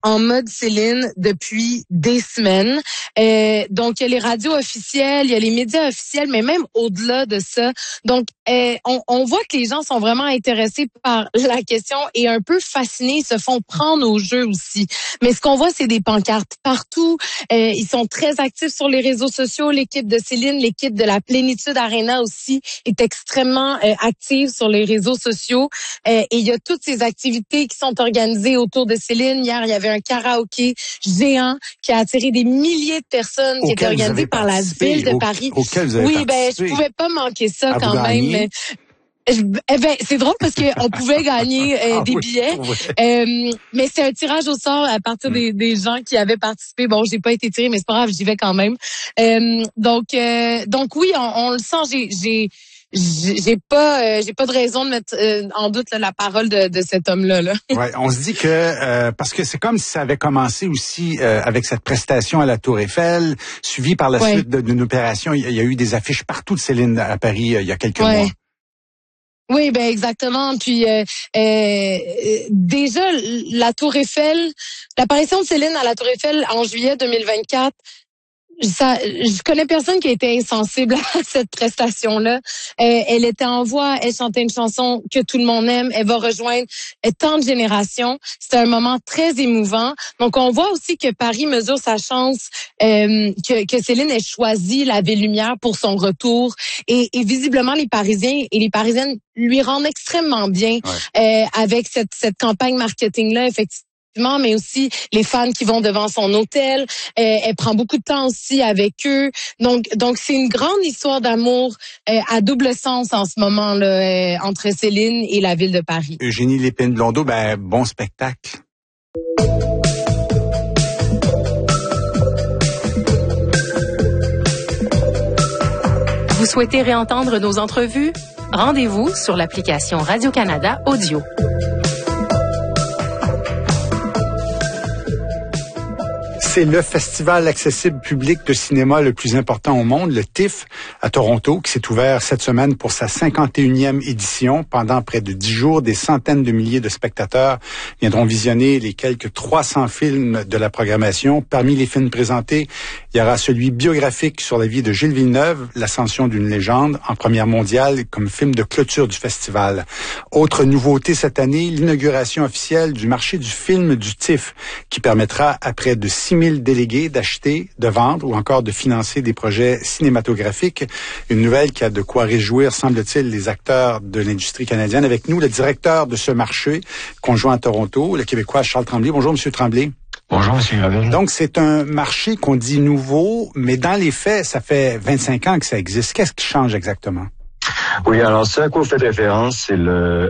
en mode Céline depuis des semaines. Donc, il y a les radios officielles, il y a les médias officiels, mais même au-delà de ça. Donc, on voit que les gens sont vraiment intéressés par la question et un peu fascinés, ils se font prendre au jeu aussi. Mais ce qu'on voit, c'est des pancartes partout. Ils sont très actifs sur les réseaux sociaux. L'équipe de Céline, l'équipe de la Plénitude Arena aussi est extrêmement active sur les réseaux sociaux. Et il y a toutes ces activités qui sont organisées autour de Céline. Hier, il y avait un karaoké géant qui a attiré des milliers de personnes, qui était organisé par la ville de Paris. Oui, je pouvais pas manquer ça quand même. C'est drôle parce qu'on pouvait gagner des billets, mais c'est un tirage au sort à partir des gens qui avaient participé. Bon, j'ai pas été tirée, mais c'est pas grave, j'y vais quand même. Donc oui, on le sent. J'ai pas de raison de mettre en doute la parole de cet homme-là. Là. Ouais, on se dit que parce que c'est comme si ça avait commencé aussi avec cette prestation à la Tour Eiffel, suivie par la suite d'une opération. Il y a eu des affiches partout de Céline à Paris il y a quelques mois. Oui, exactement. Puis déjà la Tour Eiffel, l'apparition de Céline à la Tour Eiffel en juillet 2024. Je connais personne qui a été insensible à cette prestation-là. Elle était en voix, elle chantait une chanson que tout le monde aime, elle va rejoindre tant de générations. C'était un moment très émouvant. Donc, on voit aussi que Paris mesure sa chance, que Céline ait choisi la Ville Lumière pour son retour. Et visiblement, les Parisiens et les Parisiennes lui rendent extrêmement bien avec cette campagne marketing-là, effectivement. Mais aussi les fans qui vont devant son hôtel. Elle prend beaucoup de temps aussi avec eux. Donc c'est une grande histoire d'amour à double sens en ce moment là entre Céline et la ville de Paris. Eugénie Lépine-Blondeau, bon spectacle. Vous souhaitez réentendre nos entrevues? Rendez-vous sur l'application Radio-Canada Audio. C'est le festival accessible public de cinéma le plus important au monde, le TIFF, à Toronto, qui s'est ouvert cette semaine pour sa 51e édition. Pendant près de 10 jours, des centaines de milliers de spectateurs viendront visionner les quelques 300 films de la programmation. Parmi les films présentés, il y aura celui biographique sur la vie de Gilles Villeneuve, l'ascension d'une légende en première mondiale, comme film de clôture du festival. Autre nouveauté cette année, l'inauguration officielle du marché du film du TIFF, qui permettra à près de 6 000 délégués d'acheter, de vendre ou encore de financer des projets cinématographiques. Une nouvelle qui a de quoi réjouir, semble-t-il, les acteurs de l'industrie canadienne. Avec nous, le directeur de ce marché conjoint à Toronto, le Québécois Charles Tremblay. Bonjour, Monsieur Tremblay. Bonjour, M. Gravel. Donc, c'est un marché qu'on dit nouveau, mais dans les faits, ça fait 25 ans que ça existe. Qu'est-ce qui change exactement? Oui, alors ce à quoi vous faites référence, c'est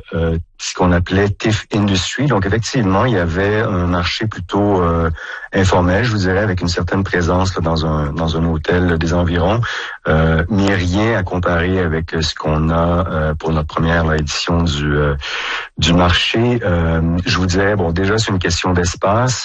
ce qu'on appelait TIFF Industry. Donc effectivement, il y avait un marché plutôt informel, je vous dirais, avec une certaine présence là, dans un hôtel des environs, mais rien à comparer avec ce qu'on a pour notre première édition du marché. Je vous dirais, déjà c'est une question d'espace.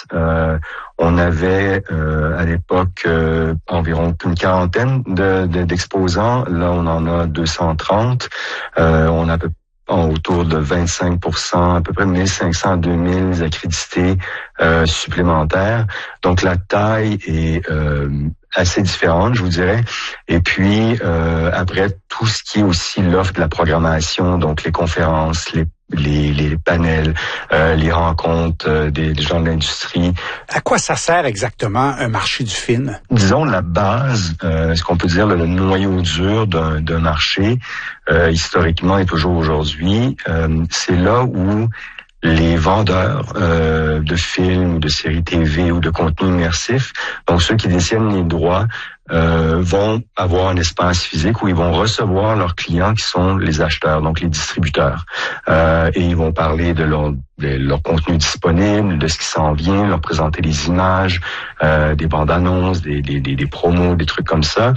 On avait à l'époque environ une quarantaine d'exposants. Là, on en a 230. On a autour de 25%, à peu près 1500 à 2000 accrédités supplémentaires. Donc la taille est assez différente, je vous dirais. Et puis après, tout ce qui est aussi l'offre de la programmation, donc les conférences, les panels, les rencontres des gens de l'industrie. À quoi ça sert exactement un marché du film? Disons la base, ce qu'on peut dire le noyau dur d'un marché, historiquement et toujours aujourd'hui, c'est là où les vendeurs de films ou de séries TV ou de contenu immersif, donc ceux qui détiennent les droits, vont avoir un espace physique où ils vont recevoir leurs clients qui sont les acheteurs, donc les distributeurs. Et ils vont parler de leur contenu disponible, de ce qui s'en vient, leur présenter les images, des bandes annonces, des promos, des trucs comme ça.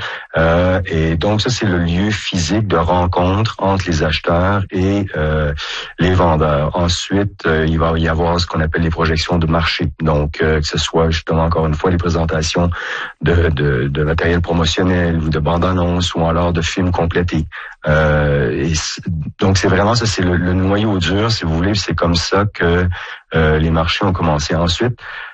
Et donc ça, c'est le lieu physique de rencontre entre les acheteurs et les vendeurs. Ensuite, il va y avoir ce qu'on appelle les projections de marché. Donc, que ce soit justement encore une fois les présentations de matériel promotionnel ou de bandes annonces ou alors de films complétés. Et donc c'est vraiment ça, c'est le noyau dur, si vous voulez. C'est comme ça que les marchés ont commencé. Ensuite,